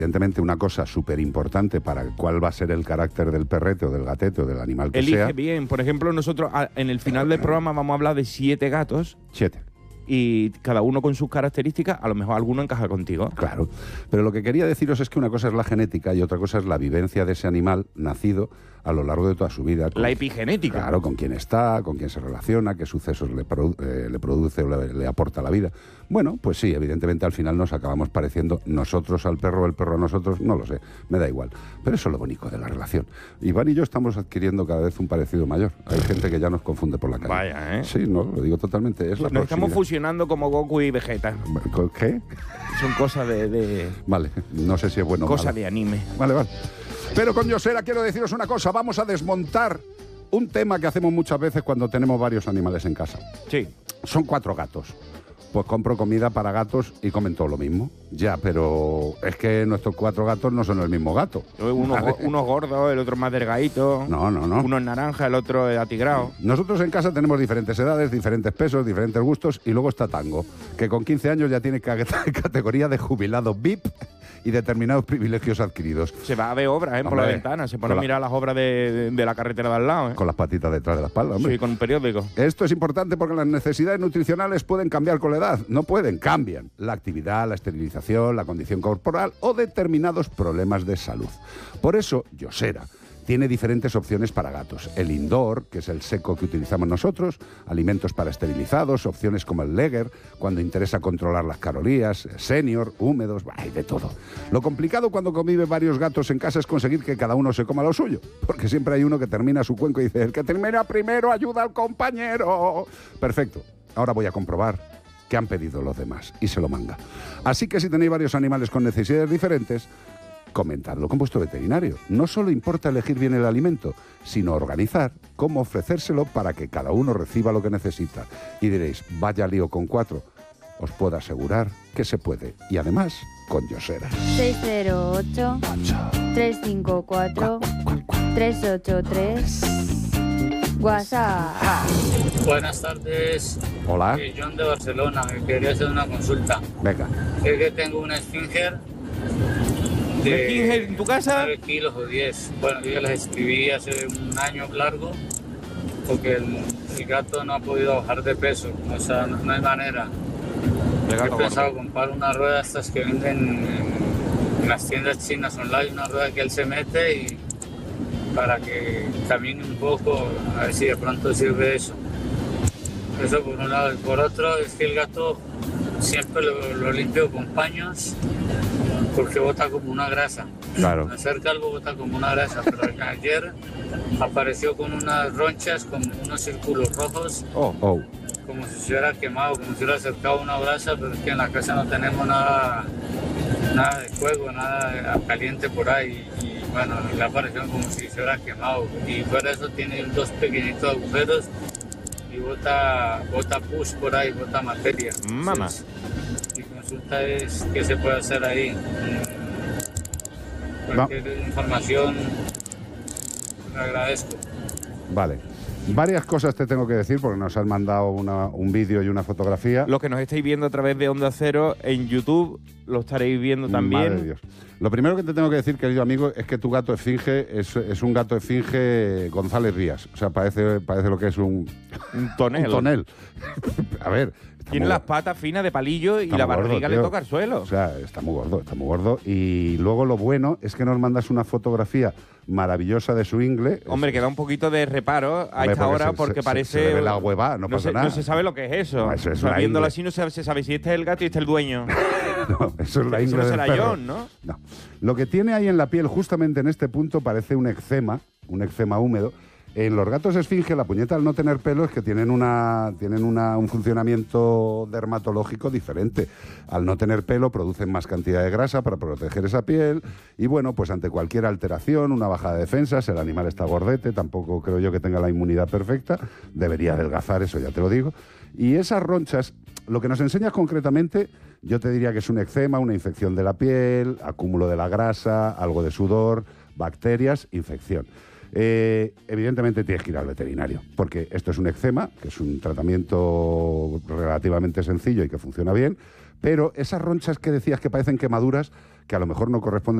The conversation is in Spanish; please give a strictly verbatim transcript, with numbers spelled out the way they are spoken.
Evidentemente una cosa súper importante para cuál va a ser el carácter del perrete o del gatete o del animal que Elige sea. bien. Por ejemplo, nosotros a, en el final del programa vamos a hablar de siete gatos. Siete. Y cada uno con sus características, a lo mejor alguno encaja contigo. Claro, pero lo que quería deciros es que una cosa es la genética y otra cosa es la vivencia de ese animal nacido a lo largo de toda su vida. Con, la epigenética. Claro, con quién está, con quién se relaciona, qué sucesos le, produ eh, le produce o le, le aporta a la vida. Bueno, pues sí, evidentemente al final nos acabamos pareciendo nosotros al perro, el perro a nosotros, no lo sé, me da igual. Pero eso es lo bonito de la relación. Iván y yo estamos adquiriendo cada vez un parecido mayor. Hay gente que ya nos confunde por la calle. Vaya, ¿eh? Sí, no, lo digo totalmente. Es la Nos estamos fusionando como Goku y Vegeta. ¿Qué? Son cosas de, de... Vale, no sé si es bueno o Cosa malo. de anime. Vale, vale. Pero con Yosera quiero deciros una cosa. Vamos a desmontar un tema que hacemos muchas veces cuando tenemos varios animales en casa. Sí. Son cuatro gatos. Pues compro comida para gatos y comen todo lo mismo. Ya, pero es que nuestros cuatro gatos no son el mismo gato. Uno, ¿Vale? uno gordo, el otro más delgadito. No, no, no. Uno es naranja, el otro es atigrado. Nosotros en casa tenemos diferentes edades, diferentes pesos, diferentes gustos y luego está Tango, que con quince años ya tiene categoría de jubilado V I P y determinados privilegios adquiridos. Se va a ver obras, ¿eh? Por Hombre, la ventana. Se pone a la... mirar las obras de, de, de la carretera de al lado, ¿eh? Con las patitas detrás de la espalda, hombre. Sí, con un periódico. Esto es importante porque las necesidades nutricionales pueden cambiar con la edad. No pueden, cambian. La actividad, la esterilización, la condición corporal o determinados problemas de salud. Por eso, Yosera tiene diferentes opciones para gatos. El indoor, que es el seco que utilizamos nosotros, alimentos para esterilizados, opciones como el Leger, cuando interesa controlar las calorías, senior, húmedos, hay de todo. Lo complicado cuando convive varios gatos en casa es conseguir que cada uno se coma lo suyo, porque siempre hay uno que termina su cuenco y dice, el que termina primero ayuda al compañero. Perfecto, ahora voy a comprobar qué han pedido los demás y se lo manga. Así que si tenéis varios animales con necesidades diferentes, comentadlo con vuestro veterinario. No solo importa elegir bien el alimento, sino organizar cómo ofrecérselo para que cada uno reciba lo que necesita. Y diréis, vaya lío con cuatro. Os puedo asegurar que se puede. Y además, con Yosera. seis cero ocho, tres cinco cuatro, tres ocho tres. WhatsApp. Buenas tardes. Hola. Soy John de Barcelona. Me quería hacer una consulta. Venga. Es que tengo una Sfinger de ¿Sfinger en tu casa? nueve kilos o diez. Bueno, yo les escribí hace un año largo porque el, el gato no ha podido bajar de peso. O sea, no, no hay manera. He pensado comprar una rueda estas que venden en, en las tiendas chinas online, una rueda que él se mete y para que camine un poco, a ver si de pronto sirve eso. Eso por un lado. Y por otro es que el gato siempre lo, lo limpio con paños porque bota como una grasa. Claro. Me acerca algo, bota como una grasa, pero ayer apareció con unas ronchas, con unos círculos rojos. Oh, oh. Como si se hubiera quemado, como si hubiera acercado una brasa, pero es que en la casa no tenemos nada, nada de fuego, nada caliente por ahí. Y bueno, le apareció como si se hubiera quemado. Y fuera de eso tiene dos pequeñitos agujeros y bota, bota pus por ahí, bota materia. Mamá. Entonces, mi consulta es qué se puede hacer ahí. Cualquier Va. información, le agradezco. Vale. Varias cosas te tengo que decir porque nos han mandado una, un vídeo y una fotografía. Los que nos estáis viendo a través de Onda Cero en YouTube, lo estaréis viendo también. Madre de Dios. Lo primero que te tengo que decir, querido amigo, es que tu gato esfinge es, es un gato esfinge González Rías. O sea, parece, parece lo que es un... Un tonel. Un tonel. A ver... Tiene las patas finas de palillo y la barriga gordo, le toca al suelo. O sea, está muy gordo, está muy gordo. Y luego lo bueno es que nos mandas una fotografía maravillosa de su ingle. Hombre, es, que da un poquito de reparo a hombre, esta porque hora se, porque se, parece... Se le ve la hueva, no, no pasa se, nada. No se sabe lo que es eso. No, eso es o sea, una viéndolo ingle. así no se, se sabe si este es el gato y este es el dueño. No, eso es la ingle eso no del será perro. John, ¿no? No. Lo que tiene ahí en la piel, justamente en este punto, parece un eczema, un eczema húmedo. En los gatos esfinge, la puñeta al no tener pelo es que tienen, una, tienen una, un funcionamiento dermatológico diferente. Al no tener pelo producen más cantidad de grasa para proteger esa piel y bueno, pues ante cualquier alteración, una bajada de defensas, el animal está gordete, tampoco creo yo que tenga la inmunidad perfecta, debería adelgazar, eso ya te lo digo. Y esas ronchas, lo que nos enseñas concretamente, yo te diría que es un eczema, una infección de la piel, acúmulo de la grasa, algo de sudor, bacterias, infección. Eh, evidentemente tienes que ir al veterinario, porque esto es un eczema, que es un tratamiento relativamente sencillo y que funciona bien, pero esas ronchas que decías que parecen quemaduras, que a lo mejor no corresponden